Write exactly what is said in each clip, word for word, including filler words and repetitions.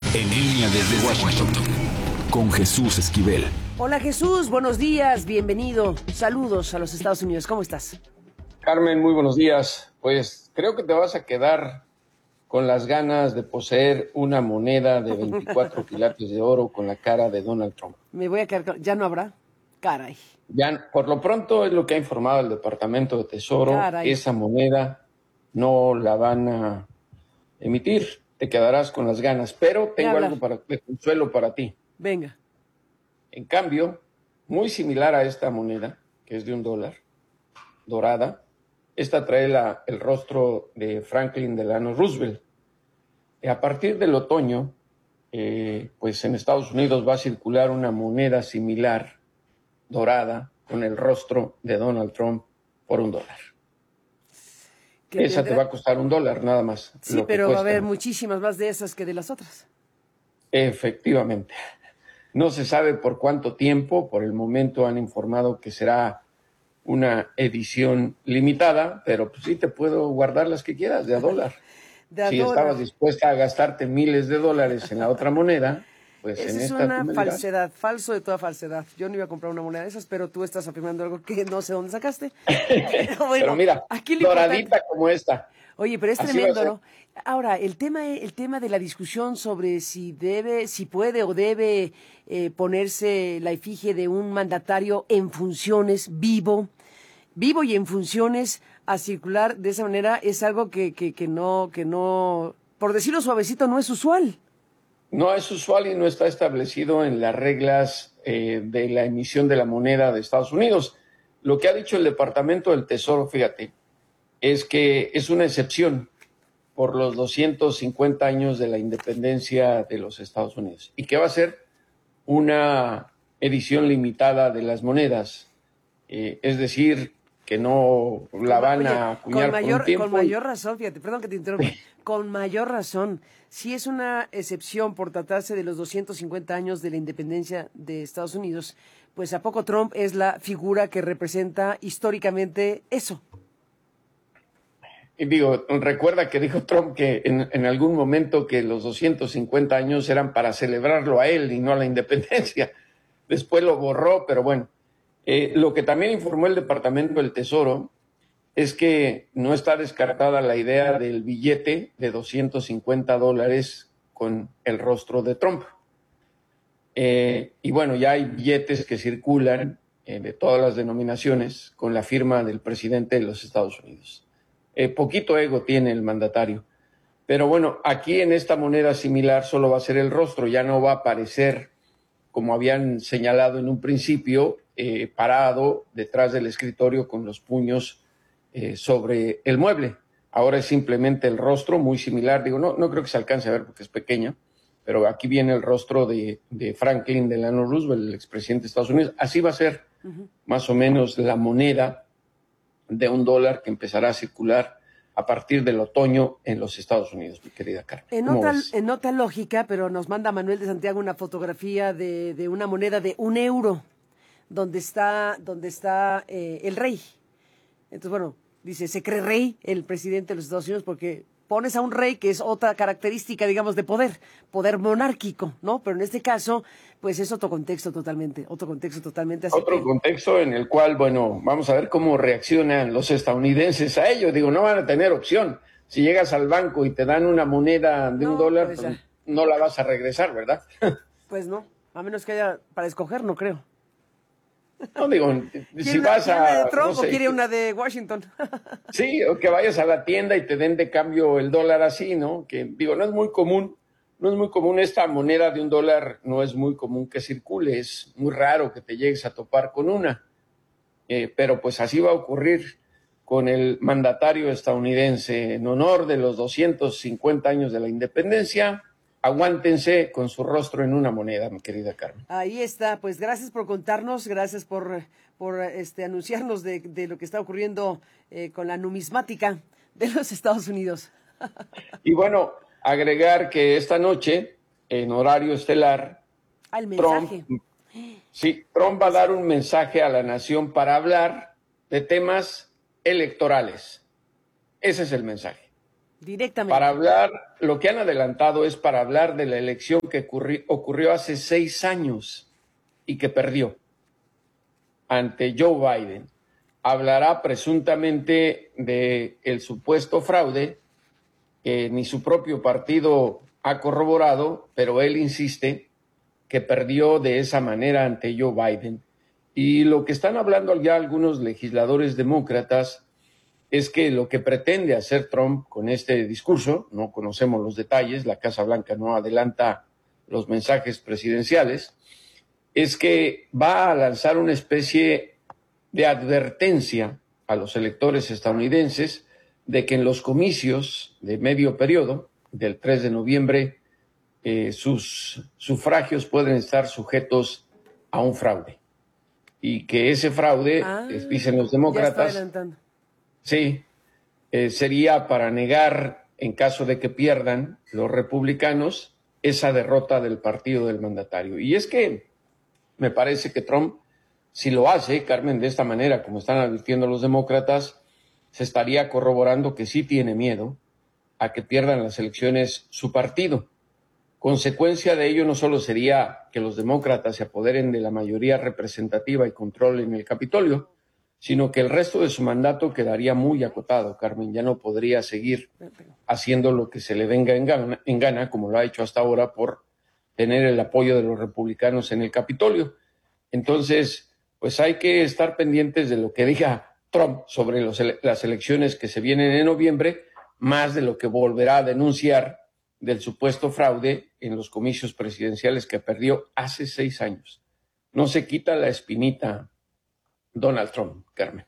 En línea desde Washington, con Jesús Esquivel. Hola Jesús, buenos días, bienvenido. Saludos a los Estados Unidos, ¿cómo estás? Carmen, muy buenos días. Pues creo que te vas a quedar con las ganas de poseer una moneda de veinticuatro quilates de oro con la cara de Donald Trump. Me voy a quedar con... ¿Ya no habrá? Caray. Ya, por lo pronto es lo que ha informado el Departamento de Tesoro. Caray. Esa moneda no la van a emitir. Te quedarás con las ganas, pero tengo algo para, de consuelo para ti. Venga. En cambio, muy similar a esta moneda, que es de un dólar, dorada, esta trae la, el rostro de Franklin Delano Roosevelt. A partir del otoño, eh, pues en Estados Unidos va a circular una moneda similar, dorada, con el rostro de Donald Trump por un dólar. Esa tendrá... te va a costar un dólar nada más. Sí, pero cuesta, va a haber muchísimas más de esas que de las otras. Efectivamente. No se sabe por cuánto tiempo. Por el momento han informado que será una edición limitada, pero pues sí te puedo guardar las que quieras, de a dólar. De a si dólar. Estabas dispuesta a gastarte miles de dólares en la otra moneda, pues Esa en es esta... una falsedad, falso de toda falsedad. Yo no iba a comprar una moneda de esas, pero tú estás afirmando algo que no sé dónde sacaste. Pero, bueno, pero mira, aquí doradita importante... como esta. Oye, pero es así tremendo, ¿no? Ahora, el tema, el tema de la discusión sobre si debe, si puede o debe eh, ponerse la efigie de un mandatario en funciones, vivo, vivo y en funciones, a circular de esa manera, es algo que, que, que no, que no, por decirlo suavecito, no es usual. No es usual y no está establecido en las reglas eh, de la emisión de la moneda de Estados Unidos. Lo que ha dicho el Departamento del Tesoro, fíjate, es que es una excepción por los doscientos cincuenta años de la independencia de los Estados Unidos y que va a ser una edición limitada de las monedas, eh, es decir, que no la van Oye, a acuñar con mayor, por un tiempo. Con mayor razón, fíjate, perdón que te interrumpa, con mayor razón, si es una excepción por tratarse de los doscientos cincuenta años de la independencia de Estados Unidos, pues ¿a poco Trump es la figura que representa históricamente eso? Y digo, recuerda que dijo Trump que en, en algún momento que los doscientos cincuenta años eran para celebrarlo a él y no a la independencia. Después lo borró, pero bueno. Eh, lo que también informó el Departamento del Tesoro es que no está descartada la idea del billete de doscientos cincuenta dólares con el rostro de Trump. Eh, y bueno, ya hay billetes que circulan eh, de todas las denominaciones con la firma del presidente de los Estados Unidos. Eh, poquito ego tiene el mandatario. Pero bueno, aquí en esta moneda similar solo va a ser el rostro, ya no va a aparecer, como habían señalado en un principio, eh, parado detrás del escritorio con los puños eh, sobre el mueble. Ahora es simplemente el rostro, muy similar. Digo, no, no creo que se alcance a ver porque es pequeña, pero aquí viene el rostro de, de Franklin Delano Roosevelt, el expresidente de Estados Unidos. Así va a ser uh-huh. más o menos la moneda de un dólar que empezará a circular a partir del otoño en los Estados Unidos, mi querida Carmen. En otra, en otra lógica, pero nos manda Manuel de Santiago una fotografía de, de una moneda de un euro, donde está, donde está eh, el rey. Entonces, bueno, dice, se cree rey el presidente de los Estados Unidos porque pones a un rey que es otra característica, digamos, de poder, poder monárquico, ¿no? Pero en este caso, pues es otro contexto totalmente, otro contexto totalmente. Así otro que... contexto en el cual, bueno, vamos a ver cómo reaccionan los estadounidenses a ello. Digo, no van a tener opción. Si llegas al banco y te dan una moneda de no, un dólar, pues pues no la vas a regresar, ¿verdad? Pues no, a menos que haya para escoger, no creo. No, digo, si una, vas a... ¿Quiere una de Trump no sé, o quiere que, una de Washington? Sí, o que vayas a la tienda y te den de cambio el dólar así, ¿no? Que, digo, no es muy común, no es muy común esta moneda de un dólar, no es muy común que circule, es muy raro que te llegues a topar con una. Eh, pero pues así va a ocurrir con el mandatario estadounidense en honor de los doscientos cincuenta años de la independencia. Aguántense con su rostro en una moneda, mi querida Carmen. Ahí está, pues gracias por contarnos, gracias por, por este, anunciarnos de, de lo que está ocurriendo eh, con la numismática de los Estados Unidos. Y bueno, agregar que esta noche, en horario estelar, Al mensaje. Trump, sí, Trump va a dar un mensaje a la nación para hablar de temas electorales. Ese es el mensaje. Directamente. Para hablar, lo que han adelantado es para hablar de la elección que ocurri, ocurrió hace seis años y que perdió ante Joe Biden. Hablará presuntamente de el supuesto fraude que ni su propio partido ha corroborado, pero él insiste que perdió de esa manera ante Joe Biden. Y lo que están hablando ya algunos legisladores demócratas es que lo que pretende hacer Trump con este discurso, no conocemos los detalles, la Casa Blanca no adelanta los mensajes presidenciales, es que va a lanzar una especie de advertencia a los electores estadounidenses de que en los comicios de medio periodo, del tres de noviembre, eh, sus sufragios pueden estar sujetos a un fraude. Y que ese fraude, Ah, eh, dicen los demócratas, ya está adelantando. sí, eh, sería para negar, en caso de que pierdan los republicanos, esa derrota del partido del mandatario. Y es que me parece que Trump, si lo hace, Carmen, de esta manera, como están advirtiendo los demócratas, se estaría corroborando que sí tiene miedo a que pierdan las elecciones su partido. Consecuencia de ello no solo sería que los demócratas se apoderen de la mayoría representativa y controlen el Capitolio, sino que el resto de su mandato quedaría muy acotado, Carmen. Ya no podría seguir haciendo lo que se le venga en gana, en gana, como lo ha hecho hasta ahora, por tener el apoyo de los republicanos en el Capitolio. Entonces, pues hay que estar pendientes de lo que diga Trump sobre los, las elecciones que se vienen en noviembre, más de lo que volverá a denunciar del supuesto fraude en los comicios presidenciales que perdió hace seis años. No se quita la espinita Donald Trump, Carmen.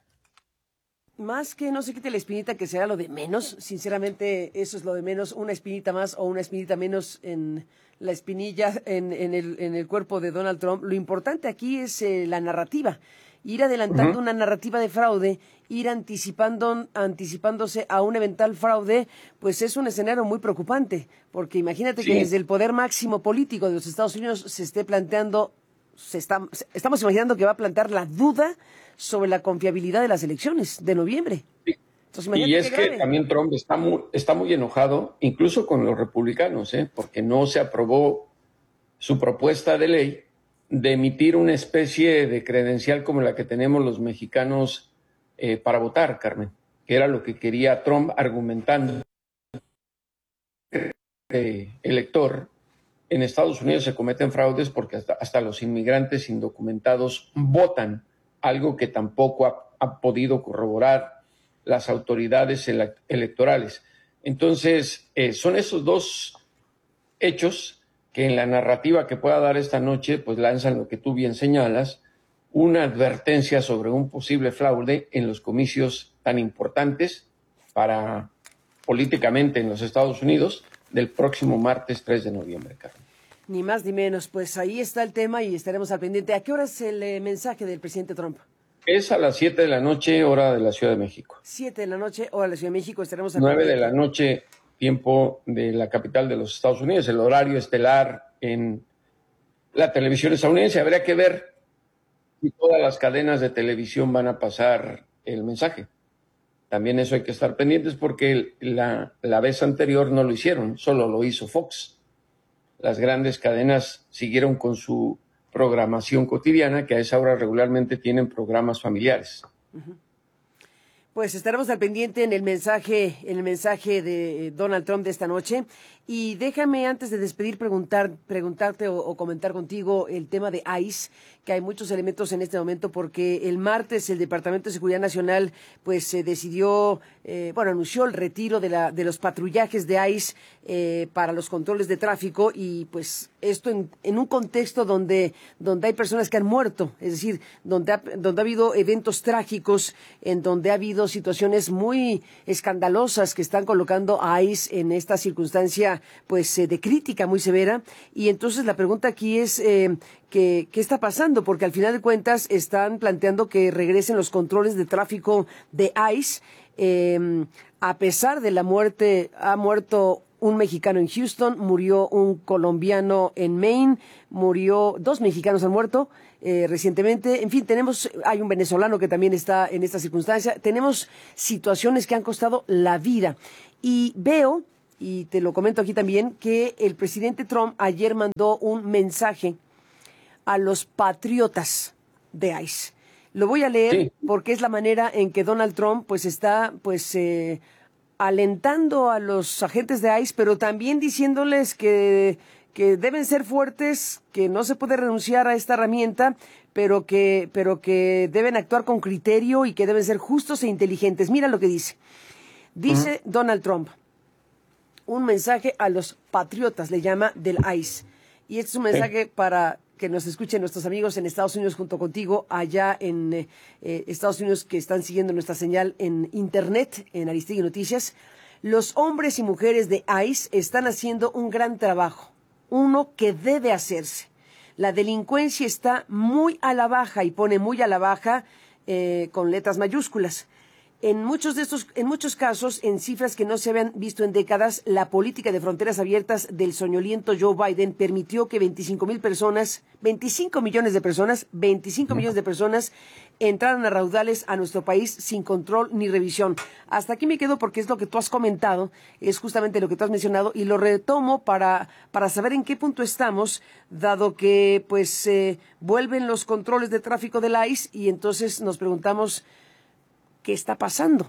Más que no se quite la espinita, que será lo de menos. Sinceramente, eso es lo de menos. Una espinita más o una espinita menos en la espinilla, en, en, el, en el cuerpo de Donald Trump. Lo importante aquí es eh, la narrativa. Ir adelantando uh-huh. una narrativa de fraude, ir anticipando, anticipándose a un eventual fraude, pues es un escenario muy preocupante. Porque imagínate sí. que desde el poder máximo político de los Estados Unidos se esté planteando, se está, estamos imaginando que va a plantear la duda sobre la confiabilidad de las elecciones de noviembre. Sí. Entonces, y es que también Trump está muy, está muy enojado, incluso con los republicanos, ¿eh? porque no se aprobó su propuesta de ley de emitir una especie de credencial como la que tenemos los mexicanos eh, para votar, Carmen, que era lo que quería Trump, argumentando que el elector en Estados Unidos se cometen fraudes porque hasta, hasta los inmigrantes indocumentados votan, algo que tampoco ha, ha podido corroborar las autoridades ele- electorales. Entonces, eh, son esos dos hechos que en la narrativa que pueda dar esta noche, pues lanzan lo que tú bien señalas, una advertencia sobre un posible fraude en los comicios tan importantes para políticamente en los Estados Unidos del próximo martes tres de noviembre, Carmen. Ni más ni menos, pues ahí está el tema y estaremos al pendiente. ¿A qué hora es el eh, mensaje del presidente Trump? Es a las siete de la noche, hora de la Ciudad de México. siete de la noche, hora de la Ciudad de México, estaremos al nueve pendiente. de la noche, tiempo de la capital de los Estados Unidos, el horario estelar en la televisión estadounidense. Habría que ver si todas las cadenas de televisión van a pasar el mensaje. También eso hay que estar pendientes porque la, la vez anterior no lo hicieron, solo lo hizo Fox. Las grandes cadenas siguieron con su programación cotidiana, que a esa hora regularmente tienen programas familiares. Uh-huh. Pues estaremos al pendiente en el mensaje, en el mensaje de Donald Trump de esta noche. Y déjame, antes de despedir, preguntar, preguntarte o, o comentar contigo el tema de ICE, que hay muchos elementos en este momento, porque el martes el Departamento de Seguridad Nacional pues se eh, decidió, eh, bueno, anunció el retiro de, la, de los patrullajes de ICE eh, para los controles de tráfico, y pues esto en, en un contexto donde, donde hay personas que han muerto, es decir, donde ha, donde ha habido eventos trágicos, en donde ha habido situaciones muy escandalosas que están colocando a ICE en esta circunstancia pues eh, de crítica muy severa. Y entonces la pregunta aquí es eh, que, ¿qué está pasando? Porque al final de cuentas están planteando que regresen los controles de tráfico de ICE. Eh, a pesar de la muerte, ha muerto un mexicano en Houston, murió un colombiano en Maine, murió, dos mexicanos han muerto eh, recientemente. En fin, tenemos, hay un venezolano que también está en esta circunstancia. Tenemos situaciones que han costado la vida. Y veo, y te lo comento aquí también, que el presidente Trump ayer mandó un mensaje a los patriotas de ICE. Lo voy a leer Sí. porque es la manera en que Donald Trump pues está pues eh, alentando a los agentes de ICE, pero también diciéndoles que, que deben ser fuertes, que no se puede renunciar a esta herramienta, pero que, pero que deben actuar con criterio y que deben ser justos e inteligentes. Mira lo que dice. Dice uh-huh. Donald Trump, un mensaje a los patriotas, le llama, del ICE. Y este es un mensaje sí. para que nos escuchen nuestros amigos en Estados Unidos junto contigo, allá en eh, Estados Unidos, que están siguiendo nuestra señal en Internet, en Aristegui Noticias. Los hombres y mujeres de ICE están haciendo un gran trabajo, uno que debe hacerse. La delincuencia está muy a la baja, y pone muy a la baja eh, con letras mayúsculas. En muchos de estos, en muchos casos, en cifras que no se habían visto en décadas, la política de fronteras abiertas del soñoliento Joe Biden permitió que veinticinco mil personas, veinticinco millones de personas, veinticinco millones de personas entraran a raudales a nuestro país sin control ni revisión. Hasta aquí me quedo porque es lo que tú has comentado, es justamente lo que tú has mencionado, y lo retomo para, para saber en qué punto estamos, dado que pues eh, vuelven los controles de tráfico del ICE y entonces nos preguntamos, ¿qué está pasando?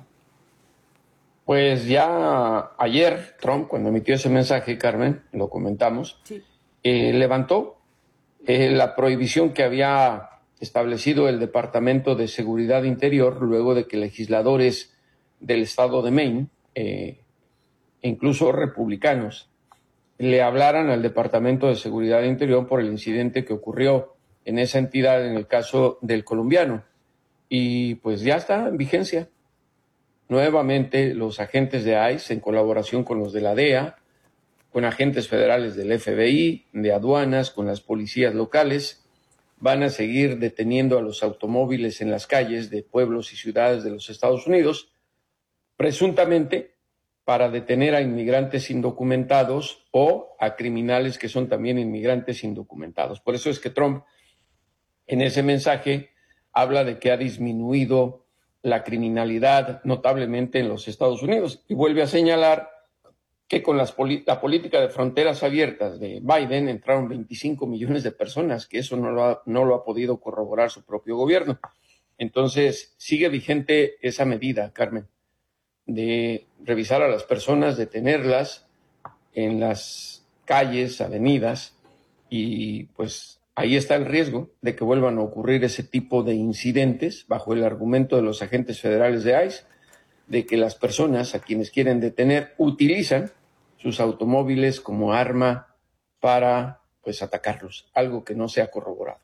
Pues ya ayer Trump, cuando emitió ese mensaje, Carmen, lo comentamos, sí. eh, levantó eh, la prohibición que había establecido el Departamento de Seguridad Interior luego de que legisladores del estado de Maine, eh, incluso republicanos, le hablaran al Departamento de Seguridad Interior por el incidente que ocurrió en esa entidad en el caso del colombiano. Y pues ya está en vigencia. Nuevamente los agentes de ICE, en colaboración con los de la D E A, con agentes federales del F B I, de aduanas, con las policías locales, van a seguir deteniendo a los automóviles en las calles de pueblos y ciudades de los Estados Unidos, presuntamente para detener a inmigrantes indocumentados o a criminales que son también inmigrantes indocumentados. Por eso es que Trump, en ese mensaje, habla de que ha disminuido la criminalidad notablemente en los Estados Unidos y vuelve a señalar que con las poli- la política de fronteras abiertas de Biden entraron veinticinco millones de personas, que eso no lo, ha, no lo ha podido corroborar su propio gobierno. Entonces, sigue vigente esa medida, Carmen, de revisar a las personas, detenerlas en las calles, avenidas, y pues ahí está el riesgo de que vuelvan a ocurrir ese tipo de incidentes bajo el argumento de los agentes federales de ICE, de que las personas a quienes quieren detener utilizan sus automóviles como arma para pues atacarlos, algo que no se ha corroborado.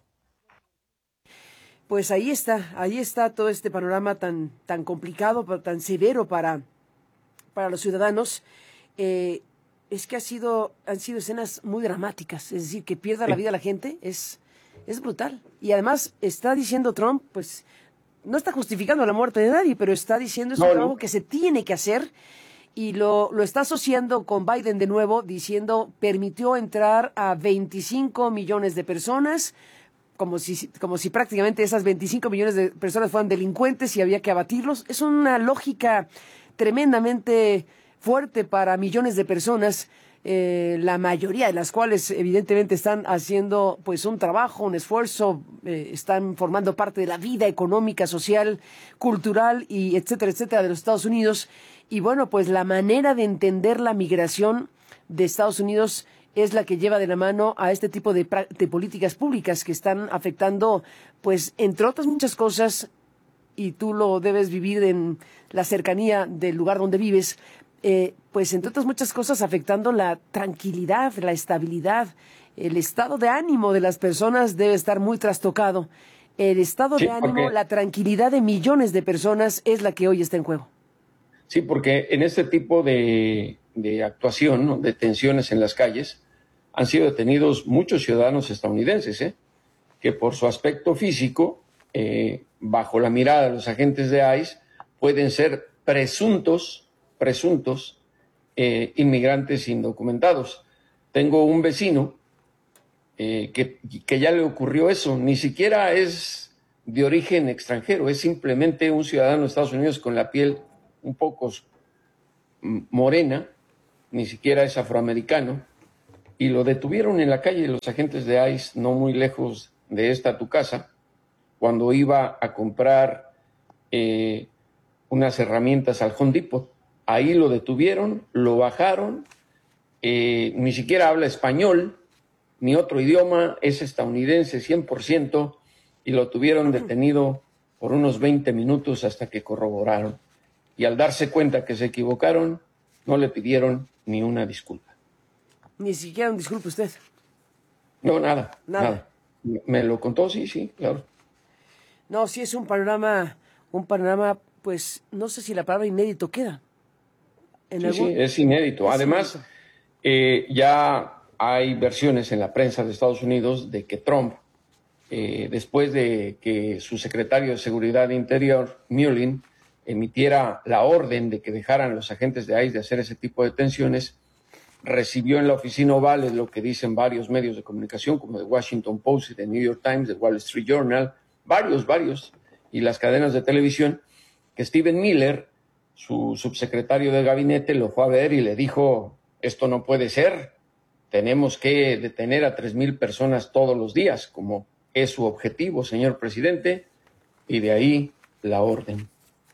Pues ahí está, ahí está todo este panorama tan, tan complicado, tan severo para, para los ciudadanos. Eh, es que ha sido, han sido escenas muy dramáticas, es decir, que pierda sí. la vida la gente es, es brutal. Y además está diciendo Trump, pues no está justificando la muerte de nadie, pero está diciendo es no, un trabajo no. que se tiene que hacer, y lo, lo está asociando con Biden de nuevo, diciendo permitió entrar a veinticinco millones de personas, como si, como si prácticamente esas veinticinco millones de personas fueran delincuentes y había que abatirlos. Es una lógica tremendamente fuerte para millones de personas, eh, la mayoría de las cuales evidentemente están haciendo pues un trabajo, un esfuerzo, eh, están formando parte de la vida económica, social, cultural y etcétera, etcétera de los Estados Unidos. Y bueno, pues la manera de entender la migración de Estados Unidos es la que lleva de la mano a este tipo de, de políticas públicas que están afectando, pues, entre otras muchas cosas, y tú lo debes vivir en la cercanía del lugar donde vives, eh, pues, entre otras muchas cosas, afectando la tranquilidad, la estabilidad, el estado de ánimo de las personas debe estar muy trastocado. El estado sí, de ánimo, porque... la tranquilidad de millones de personas es la que hoy está en juego. Sí, porque en este tipo de, de actuación, ¿no?, de tensiones en las calles, han sido detenidos muchos ciudadanos estadounidenses, ¿eh? que por su aspecto físico, eh, bajo la mirada de los agentes de ICE, pueden ser presuntos, presuntos eh, inmigrantes indocumentados. Tengo un vecino eh, que, que ya le ocurrió eso, ni siquiera es de origen extranjero, es simplemente un ciudadano de Estados Unidos con la piel un poco morena, ni siquiera es afroamericano, y lo detuvieron en la calle los agentes de ICE, no muy lejos de esta tu casa, cuando iba a comprar eh, unas herramientas al Home Depot. Ahí lo detuvieron, lo bajaron, eh, ni siquiera habla español, ni otro idioma, es estadounidense cien por ciento, y lo tuvieron detenido por unos veinte minutos hasta que corroboraron. Y al darse cuenta que se equivocaron, no le pidieron ni una disculpa. Ni siquiera un disculpe usted. No, nada, Nada. nada. Me lo contó, sí, sí, claro. No, sí es un panorama, un panorama, pues, no sé si la palabra inédito queda. En Sí, algún... sí, es inédito. Es Además, inédito. eh, ya hay versiones en la prensa de Estados Unidos de que Trump, eh, después de que su secretario de Seguridad Interior, Mullin, emitiera la orden de que dejaran los agentes de ICE de hacer ese tipo de detenciones, recibió en la oficina oval, es lo que dicen varios medios de comunicación, como The Washington Post, The New York Times, The Wall Street Journal, varios, varios, y las cadenas de televisión, que Stephen Miller, su subsecretario de gabinete, lo fue a ver y le dijo, esto no puede ser, tenemos que detener a tres mil personas todos los días, como es su objetivo, señor presidente, y de ahí la orden.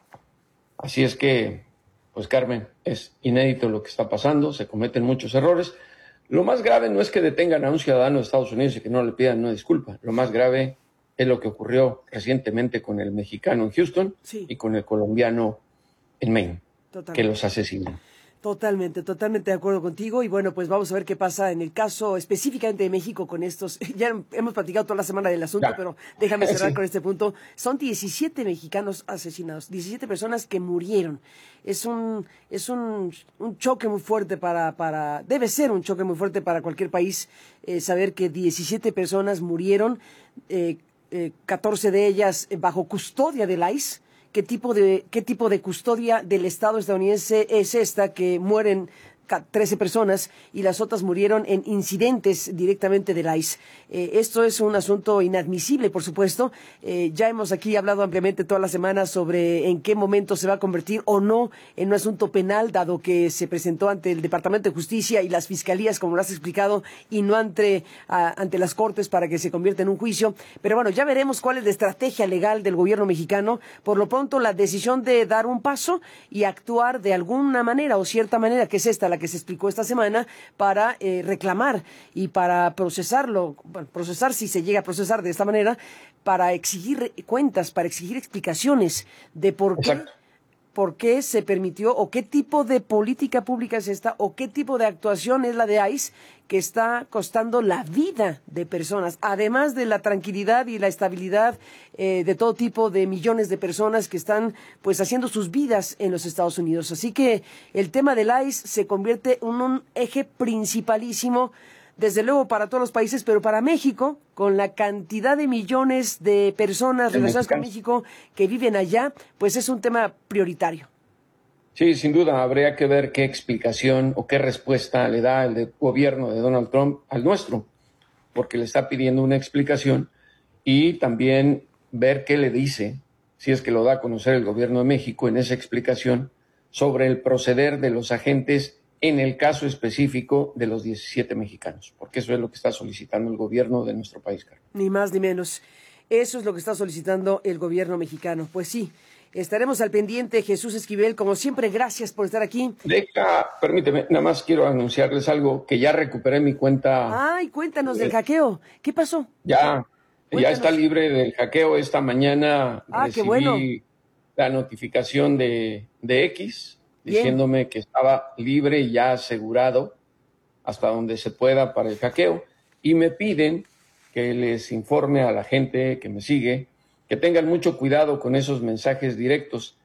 Así es que, pues Carmen, es inédito lo que está pasando, se cometen muchos errores. Lo más grave no es que detengan a un ciudadano de Estados Unidos y que no le pidan una disculpa. Lo más grave es lo que ocurrió recientemente con el mexicano en Houston Sí. y con el colombiano en Maine, Totalmente. que los asesinan. Totalmente, totalmente de acuerdo contigo. Y bueno, pues vamos a ver qué pasa en el caso específicamente de México con estos. Ya hemos platicado toda la semana del asunto, Ya. pero déjame cerrar Sí. con este punto. Son diecisiete mexicanos asesinados, diecisiete personas que murieron. Es un, es un, un choque muy fuerte para, para, debe ser un choque muy fuerte para cualquier país eh, saber que diecisiete personas murieron, eh, eh, catorce de ellas bajo custodia del ICE. ¿Qué tipo de, qué tipo de custodia del Estado estadounidense es esta que mueren trece personas y las otras murieron en incidentes directamente del ICE? Eh, esto es un asunto inadmisible, por supuesto. Eh, ya hemos aquí hablado ampliamente toda la semana sobre en qué momento se va a convertir o no en un asunto penal, dado que se presentó ante el Departamento de Justicia y las fiscalías, como lo has explicado, y no ante, a, ante las Cortes para que se convierta en un juicio. Pero bueno, ya veremos cuál es la estrategia legal del gobierno mexicano. Por lo pronto, la decisión de dar un paso y actuar de alguna manera o cierta manera, que es esta, la que se explicó esta semana, para eh, reclamar y para procesarlo, bueno, procesar si se llega a procesar de esta manera, para exigir cuentas, para exigir explicaciones de por qué, Exacto. por qué se permitió o qué tipo de política pública es esta o qué tipo de actuación es la de ICE que está costando la vida de personas, además de la tranquilidad y la estabilidad eh, de todo tipo de millones de personas que están pues haciendo sus vidas en los Estados Unidos. Así que el tema del ICE se convierte en un eje principalísimo, desde luego para todos los países, pero para México, con la cantidad de millones de personas De relacionadas con mexicanos. México que viven allá, pues es un tema prioritario. Sí, sin duda, habría que ver qué explicación o qué respuesta le da el de- gobierno de Donald Trump al nuestro, porque le está pidiendo una explicación y también ver qué le dice, si es que lo da a conocer el gobierno de México en esa explicación sobre el proceder de los agentes en el caso específico de los diecisiete mexicanos, porque eso es lo que está solicitando el gobierno de nuestro país, Carlos. Ni más ni menos. Eso es lo que está solicitando el gobierno mexicano. Pues sí, estaremos al pendiente. Jesús Esquivel, como siempre, gracias por estar aquí. Deja, permíteme, nada más quiero anunciarles algo, que ya recuperé mi cuenta. Ay, cuéntanos del Eh, hackeo. ¿Qué pasó? Ya, ya Cuéntanos. está libre del hackeo. Esta mañana Ah, qué recibí bueno. la notificación de, de X Bien. diciéndome que estaba libre y ya asegurado hasta donde se pueda para el hackeo. Y me piden que les informe a la gente que me sigue que tengan mucho cuidado con esos mensajes directos.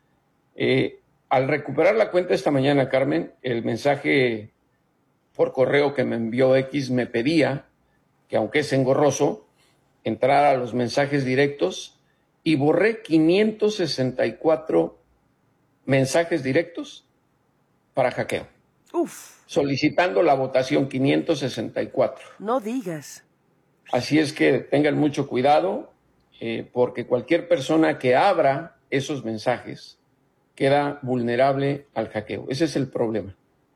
Eh, al recuperar la cuenta esta mañana, Carmen, el mensaje por correo que me envió X me pedía que, aunque es engorroso, entrara a los mensajes directos y borré quinientos sesenta y cuatro mensajes directos para hackeo, Uf, solicitando la votación quinientos sesenta y cuatro. no digas. Así es que tengan mucho cuidado, eh, porque cualquier persona que abra esos mensajes, queda vulnerable al hackeo. Ese es el problema.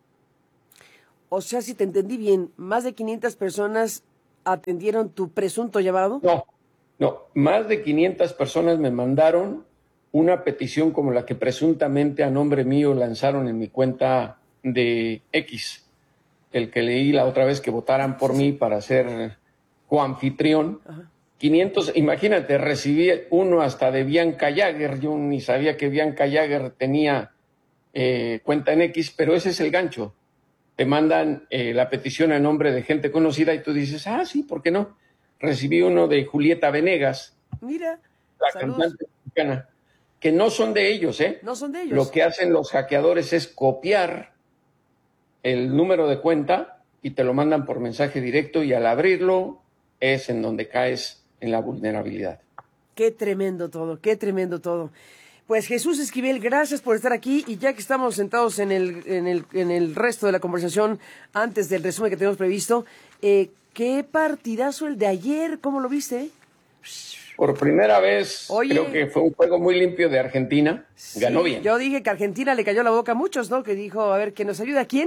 O sea, si te entendí bien, más de quinientas personas atendieron tu presunto llamado. No, no, más de quinientas personas me mandaron una petición como la que presuntamente a nombre mío lanzaron en mi cuenta de X, el que leí la otra vez que votaran por mí para ser coanfitrión. Ajá. quinientos, imagínate, recibí uno hasta de Bianca Jagger, yo ni sabía que Bianca Jagger tenía eh, cuenta en X, pero ese es el gancho. Te mandan eh, la petición a nombre de gente conocida y tú dices, ah, sí, ¿por qué no? Recibí uno de Julieta Venegas, mira, la saludos. cantante mexicana, que no son de ellos, ¿eh? No son de ellos. Lo que hacen los hackeadores es copiar el número de cuenta y te lo mandan por mensaje directo y al abrirlo es en donde caes en la vulnerabilidad. Qué tremendo todo, qué tremendo todo. Pues Jesús Esquivel, gracias por estar aquí y ya que estamos sentados en el, en el, en el resto de la conversación, antes del resumen que tenemos previsto, eh, qué partidazo el de ayer, ¿cómo lo viste? Por primera vez, Oye, creo que fue un juego muy limpio de Argentina, sí, ganó bien. Yo dije que Argentina le cayó la boca a muchos, ¿no? Que dijo, a ver, ¿que nos ayuda a quién?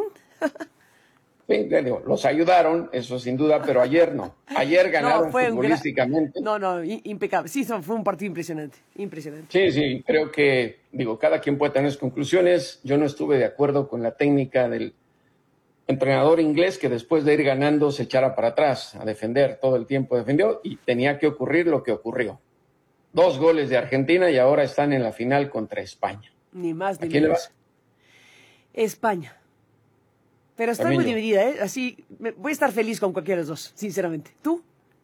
Sí, digo, los ayudaron, eso sin duda, pero ayer no. Ayer ganaron no, fue futbolísticamente. Un gran... No, no, impecable. Sí, fue un partido impresionante, impresionante. Sí, sí, creo que, digo, cada quien puede tener sus conclusiones. Yo no estuve de acuerdo con la técnica del entrenador inglés que después de ir ganando se echara para atrás a defender, todo el tiempo defendió y tenía que ocurrir lo que ocurrió. Dos goles de Argentina y ahora están en la final contra España. Ni más ni menos. ¿A quién le vas? España. Pero estoy También muy yo. dividida, ¿eh? Así, me, voy a estar feliz con cualquiera de los dos, sinceramente. ¿Tú?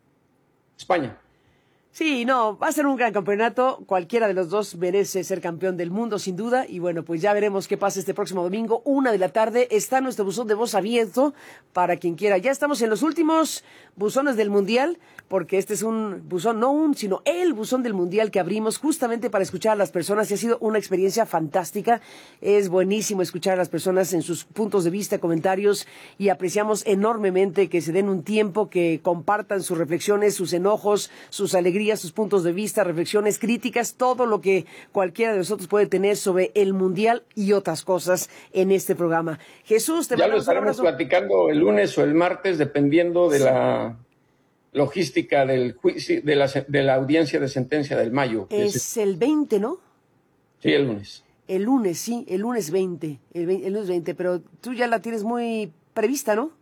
España. Sí, no, va a ser un gran campeonato. Cualquiera de los dos merece ser campeón del mundo, sin duda. Y bueno, pues ya veremos qué pasa este próximo domingo, una de la tarde. Está nuestro buzón de voz abierto para quien quiera. Ya estamos en los últimos buzones del Mundial, porque este es un buzón, no un, sino el buzón del Mundial que abrimos justamente para escuchar a las personas. Y ha sido una experiencia fantástica. Es buenísimo escuchar a las personas en sus puntos de vista, comentarios, y apreciamos enormemente que se den un tiempo, que compartan sus reflexiones, sus enojos, sus alegrías, sus puntos de vista, reflexiones, críticas, todo lo que cualquiera de nosotros puede tener sobre el Mundial y otras cosas en este programa. Jesús, te Ya lo mandamos un estaremos abrazo. platicando el lunes o el martes, dependiendo de sí. la logística del juicio, de la, de la audiencia de sentencia del mayo. Es, es el veinte, ¿no? Sí, el lunes. El lunes, sí, el lunes veinte, el, veinte, el lunes veinte, pero tú ya la tienes muy prevista, ¿no?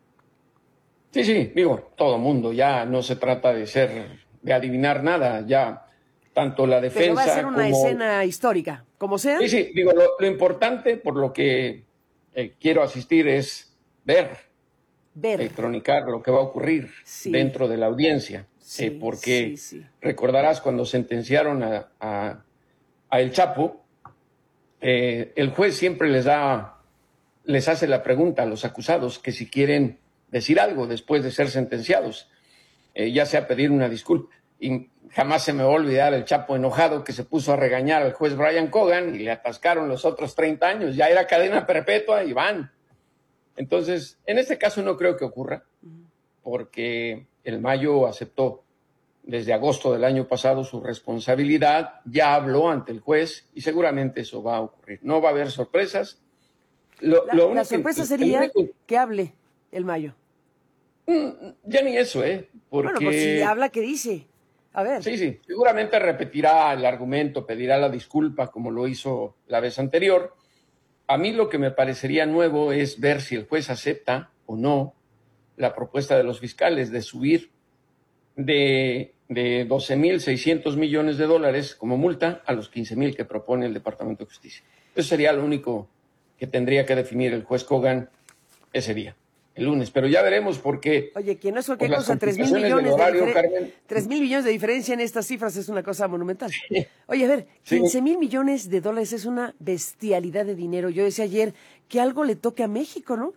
Sí, sí, digo, todo mundo, ya no se trata de ser, de adivinar nada, ya tanto la defensa Pero va a ser una como... escena histórica, como sea. Sí, sí, digo, lo, lo importante por lo que eh, quiero asistir es ver, ver. Eh, cronicar lo que va a ocurrir sí. dentro de la audiencia, sí, eh, porque sí, sí. recordarás cuando sentenciaron a, a, a El Chapo, eh, el juez siempre les da, les hace la pregunta a los acusados que si quieren decir algo después de ser sentenciados, eh, ya sea pedir una disculpa. Y jamás se me va a olvidar el Chapo enojado que se puso a regañar al juez Brian Cogan y le atascaron los otros treinta años. Ya era cadena perpetua y van. Entonces, en este caso no creo que ocurra, porque el Mayo aceptó desde agosto del año pasado su responsabilidad, ya habló ante el juez y seguramente eso va a ocurrir. No va a haber sorpresas. Lo, la, lo la sorpresa que, sería único... que hable el Mayo. Ya ni eso, ¿eh? Porque... Bueno, pues si habla, ¿qué dice? A ver. Sí, sí, seguramente repetirá el argumento, pedirá la disculpa como lo hizo la vez anterior. A mí lo que me parecería nuevo es ver si el juez acepta o no la propuesta de los fiscales de subir de, de doce mil seiscientos millones de dólares como multa a los quince mil que propone el Departamento de Justicia. Eso sería lo único que tendría que definir el juez Cogan ese día. El lunes, pero ya veremos porque... Oye, que no es cualquier cosa, tres mil millones de horario, diferencia, tres mil millones de diferencia en estas cifras es una cosa monumental. Sí. Oye, a ver, quince mil sí. millones de dólares es una bestialidad de dinero. Yo decía ayer que algo le toque a México, ¿no?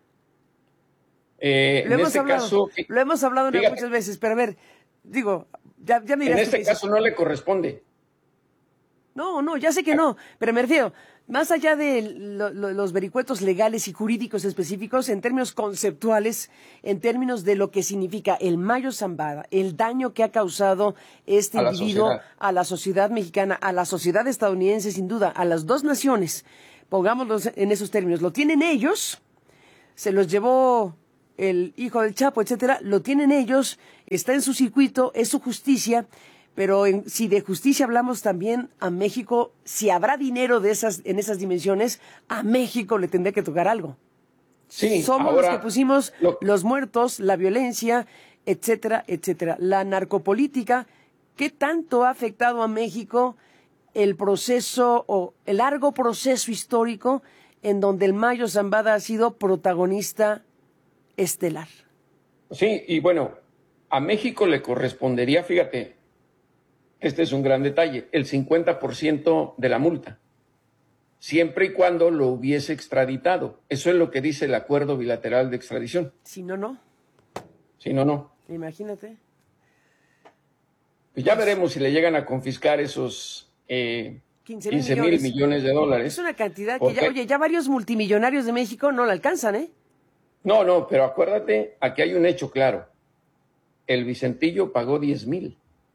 Eh, lo, en hemos este hablado, caso, lo hemos hablado fíjate, muchas veces, pero a ver, digo, ya, ya me dirás. En este caso no le corresponde. No, no, ya sé que no, pero me refiero, más allá de lo, lo, los vericuetos legales y jurídicos específicos, en términos conceptuales, en términos de lo que significa el Mayo Zambada, el daño que ha causado este A individuo la a la sociedad mexicana, a la sociedad estadounidense, sin duda, a las dos naciones, pongámoslo en esos términos, lo tienen ellos, se los llevó el hijo del Chapo, etcétera, lo tienen ellos, está en su circuito, es su justicia. Pero en, si de justicia hablamos también a México, si habrá dinero de esas, en esas dimensiones, a México le tendría que tocar algo. Sí, Somos ahora, los que pusimos lo... los muertos, la violencia, etcétera, etcétera. La narcopolítica, ¿qué tanto ha afectado a México el proceso o el largo proceso histórico en donde el Mayo Zambada ha sido protagonista estelar? Sí, y bueno, a México le correspondería, fíjate, este es un gran detalle, el cincuenta por ciento de la multa, siempre y cuando lo hubiese extraditado. Eso es lo que dice el acuerdo bilateral de extradición. Si no, no. Si no, no. Imagínate. Pues ya veremos si le llegan a confiscar esos eh, quince mil millones de dólares. Es una cantidad que ya, oye, ya varios multimillonarios de México no la alcanzan, ¿eh? No, no, pero acuérdate, aquí hay un hecho claro. El Vicentillo pagó diez mil.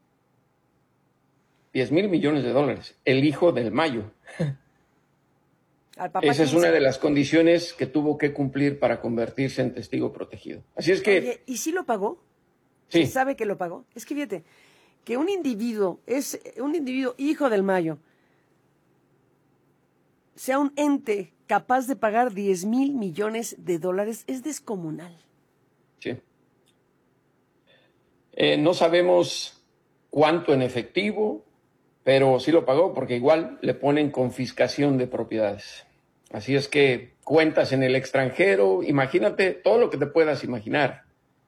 diez mil millones de dólares, el hijo del Mayo. Al papá Esa es quince. una de las condiciones que tuvo que cumplir para convertirse en testigo protegido. Así es que... Oye, ¿y si lo pagó? Sí. ¿Se sabe que lo pagó? Es que fíjate, que un individuo, es un individuo hijo del Mayo, sea un ente capaz de pagar diez mil millones de dólares, es descomunal. Sí. Eh, no sabemos cuánto en efectivo, pero sí lo pagó porque igual le ponen confiscación de propiedades. Así es que cuentas en el extranjero, imagínate todo lo que te puedas imaginar.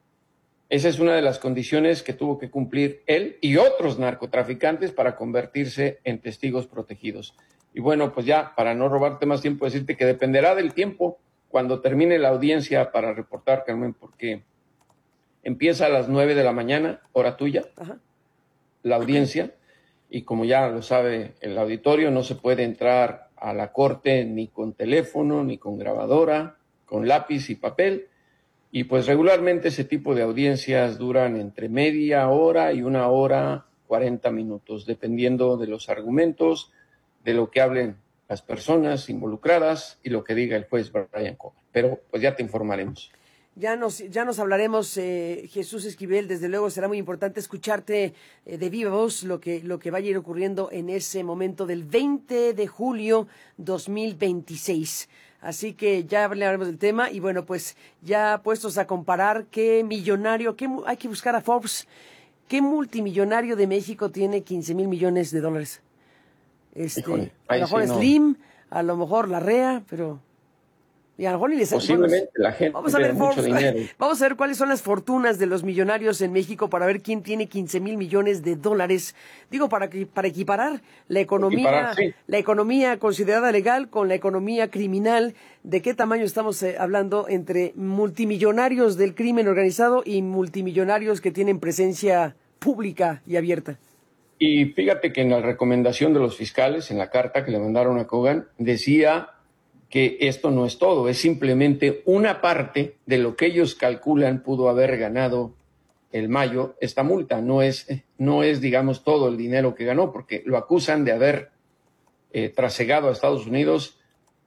Esa es una de las condiciones que tuvo que cumplir él y otros narcotraficantes para convertirse en testigos protegidos. Y bueno, pues ya, para no robarte más tiempo, decirte que dependerá del tiempo cuando termine la audiencia para reportar, Carmen, porque empieza a las nueve de la mañana, hora tuya, Ajá. la audiencia. Y como ya lo sabe el auditorio, no se puede entrar a la corte ni con teléfono, ni con grabadora, con lápiz y papel. Y pues regularmente ese tipo de audiencias duran entre media hora y una hora, cuarenta minutos, dependiendo de los argumentos, de lo que hablen las personas involucradas y lo que diga el juez Brian Cogan. Pero pues ya te informaremos. Ya nos, ya nos hablaremos, eh, Jesús Esquivel, desde luego será muy importante escucharte eh, de viva voz lo que, lo que vaya a ir ocurriendo en ese momento del veinte de julio dos mil veintiséis. Así que ya hablaremos del tema y bueno, pues ya puestos a comparar qué millonario, qué, hay que buscar a Forbes, qué multimillonario de México tiene quince mil millones de dólares. Este, Híjole, a lo mejor sí, no. Slim, a lo mejor Larrea, pero... Y a lo mejor ni les... Posiblemente bueno, la gente vamos a ver, tiene mucho Forbes, dinero. vamos a ver cuáles son las fortunas de los millonarios en México para ver quién tiene quince mil millones de dólares. Digo, para que para equiparar la economía, Equiparar, sí. la economía considerada legal con la economía criminal. ¿De qué tamaño estamos eh, hablando entre multimillonarios del crimen organizado y multimillonarios que tienen presencia pública y abierta? Y fíjate que en la recomendación de los fiscales, en la carta que le mandaron a Cogan, decía que esto no es todo, es simplemente una parte de lo que ellos calculan pudo haber ganado el Mayo esta multa. No es, no es digamos, todo el dinero que ganó, porque lo acusan de haber eh, trasegado a Estados Unidos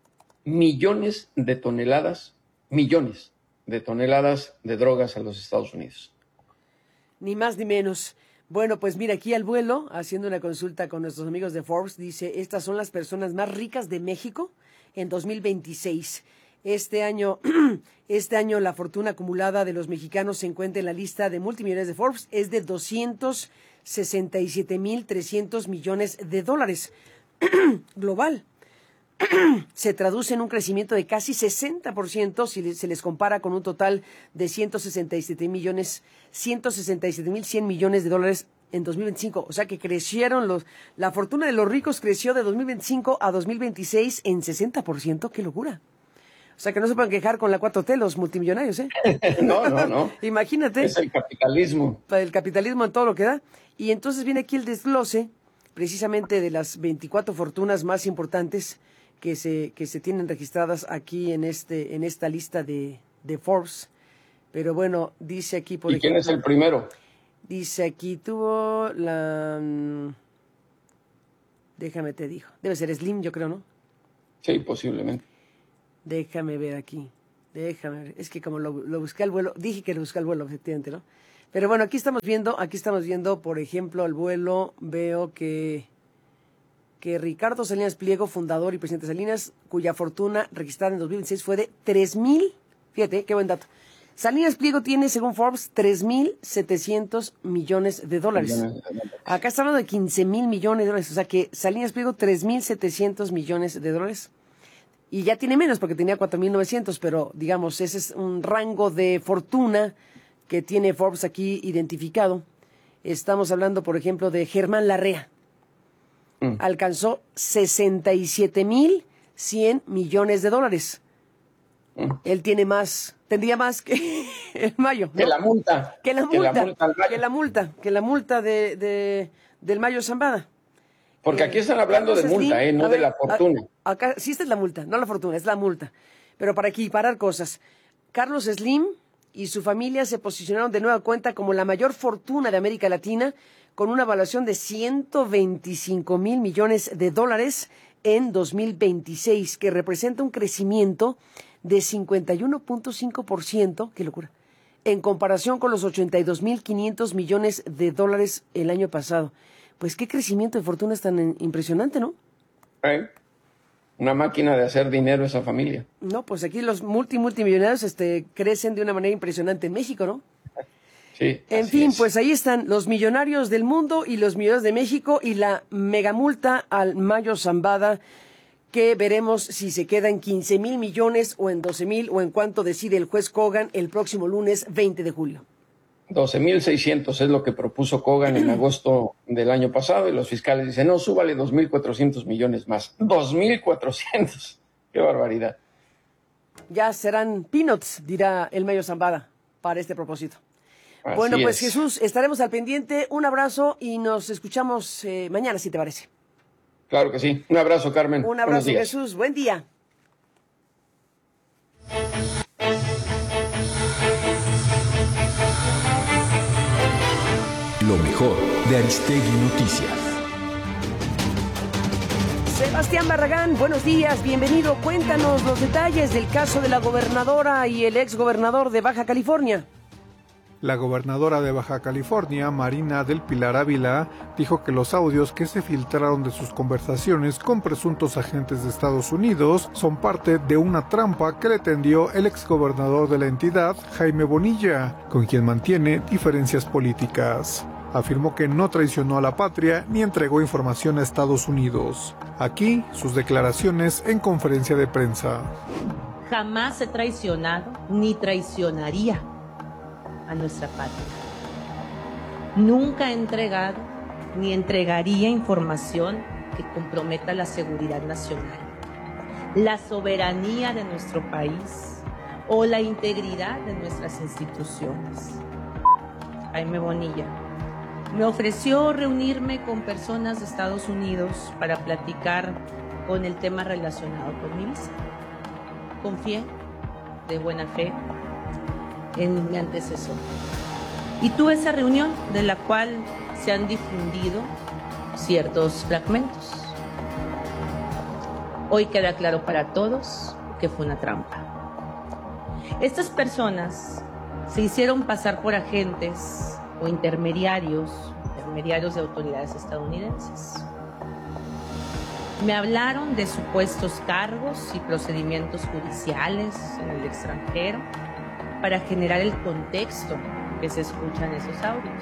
millones de toneladas, millones de toneladas de drogas a los Estados Unidos. Ni más ni menos. Bueno, pues mira, aquí al vuelo, haciendo una consulta con nuestros amigos de Forbes, dice, estas son las personas más ricas de México en dos mil veintiséis. Este año, este año la fortuna acumulada de los mexicanos se encuentra en la lista de multimillonarios de Forbes, es de doscientos sesenta y siete mil trescientos millones de dólares. Global. Se traduce en un crecimiento de casi sesenta por ciento si se les compara con un total de ciento sesenta y siete millones, ciento sesenta y siete mil cien millones de dólares en dos mil veinticinco. O sea que crecieron los, la fortuna de los ricos creció de dos mil veinticinco a dos mil veintiséis en sesenta por ciento. ¡Qué locura! O sea que no se pueden quejar con la cuatro T los multimillonarios, ¿eh? No, no, no. Imagínate. Es el capitalismo. El capitalismo en todo lo que da. Y entonces viene aquí el desglose precisamente de las veinticuatro fortunas más importantes que se, que se tienen registradas aquí en, este, en esta lista de, de Forbes. Pero bueno, dice aquí, por ¿Y ejemplo... quién es el primero? Dice aquí, tuvo la... Déjame te digo. Debe ser Slim, yo creo, ¿no? Sí, posiblemente. Déjame ver aquí. Déjame ver. Es que como lo, lo busqué al vuelo, dije que lo busqué al vuelo, efectivamente, ¿no? Pero bueno, aquí estamos viendo, aquí estamos viendo, por ejemplo, al vuelo, veo que, que Ricardo Salinas Pliego, fundador y presidente de Salinas, cuya fortuna registrada en dos mil veintiséis fue de tres mil, fíjate, qué buen dato. Salinas Pliego tiene, según Forbes, tres mil setecientos millones de dólares. Millones de dólares. Acá está hablando de quince mil millones de dólares, o sea que Salinas Pliego tres mil setecientos millones de dólares. Y ya tiene menos porque tenía cuatro mil novecientos, pero digamos, ese es un rango de fortuna que tiene Forbes aquí identificado. Estamos hablando, por ejemplo, de Germán Larrea. Mm. Alcanzó sesenta y siete mil cien millones de dólares. Mm. Él tiene más, tendría más que el Mayo, ¿no? Que la multa. Que la multa, que la multa, que la multa, que la multa de, de, del Mayo Zambada. Porque aquí están hablando de multa, ¿eh? No de la fortuna. A, acá sí, esta es la multa, no la fortuna, es la multa. Pero para equiparar cosas, Carlos Slim y su familia se posicionaron de nueva cuenta como la mayor fortuna de América Latina, con una evaluación de ciento veinticinco mil millones de dólares en dos mil veintiséis, que representa un crecimiento de cincuenta y uno punto cinco por ciento, qué locura, en comparación con los ochenta y dos mil quinientos millones de dólares el año pasado. Pues qué crecimiento de fortuna es tan impresionante, ¿no? ¿Eh? Una máquina de hacer dinero esa familia. No, pues aquí los multi multimillonarios este, crecen de una manera impresionante en México, ¿no? Sí. En fin, es. Pues ahí están los millonarios del mundo y los millonarios de México y la megamulta al Mayo Zambada, que veremos si se queda en quince mil millones o en doce mil o en cuanto decide el juez Kogan el próximo lunes veinte de julio. doce mil seiscientos es lo que propuso Kogan en agosto del año pasado y los fiscales dicen, no, súbale dos mil cuatrocientos millones más. dos mil cuatrocientos. ¡Qué barbaridad! Ya serán peanuts, dirá el Mayo Zambada, para este propósito. Así bueno, pues es. Jesús, estaremos al pendiente. Un abrazo y nos escuchamos eh, mañana, si te parece. Claro que sí. Un abrazo, Carmen. Un abrazo, Jesús. Buen día. Lo mejor de Aristegui Noticias. Sebastián Barragán, buenos días, bienvenido. Cuéntanos los detalles del caso de la gobernadora y el exgobernador de Baja California. La gobernadora de Baja California, Marina del Pilar Ávila, dijo que los audios que se filtraron de sus conversaciones con presuntos agentes de Estados Unidos son parte de una trampa que le tendió el exgobernador de la entidad, Jaime Bonilla, con quien mantiene diferencias políticas. Afirmó que no traicionó a la patria ni entregó información a Estados Unidos. Aquí, sus declaraciones en conferencia de prensa. Jamás he traicionado ni traicionaría a nuestra patria. Nunca he entregado ni entregaría información que comprometa la seguridad nacional, la soberanía de nuestro país o la integridad de nuestras instituciones. Jaime Bonilla me ofreció reunirme con personas de Estados Unidos para platicar con el tema relacionado con mi visa. Confié de buena fe en mi antecesor. Y tuve esa reunión de la cual se han difundido ciertos fragmentos. Hoy queda claro para todos que fue una trampa. Estas personas se hicieron pasar por agentes o intermediarios, intermediarios de autoridades estadounidenses. Me hablaron de supuestos cargos y procedimientos judiciales en el extranjero para generar el contexto que se escucha en esos audios.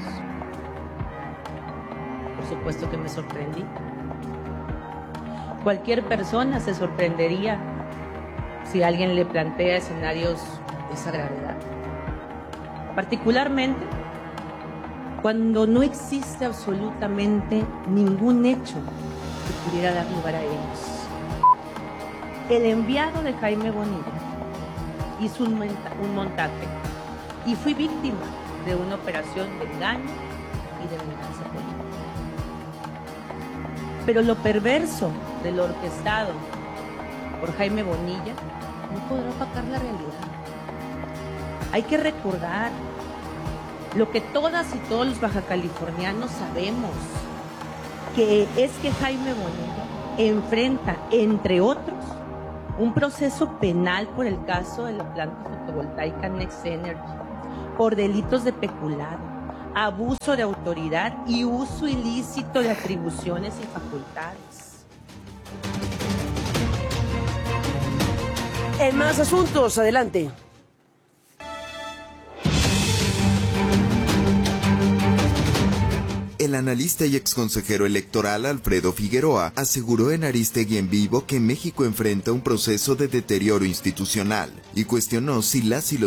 Por supuesto que me sorprendí. Cualquier persona se sorprendería si alguien le plantea escenarios de esa gravedad. Particularmente cuando no existe absolutamente ningún hecho que pudiera dar lugar a ellos. El enviado de Jaime Bonilla hizo un, un montaje y fui víctima de una operación de engaño y de venganza política. Pero lo perverso de lo orquestado por Jaime Bonilla no podrá opacar la realidad. Hay que recordar lo que todas y todos los bajacalifornianos sabemos, que es que Jaime Bonilla enfrenta, entre otros, un proceso penal por el caso de la planta fotovoltaica Next Energy, por delitos de peculado, abuso de autoridad y uso ilícito de atribuciones y facultades. En más asuntos, adelante. El analista y exconsejero electoral Alfredo Figueroa aseguró en Aristegui en Vivo que México enfrenta un proceso de deterioro institucional y cuestionó si las y los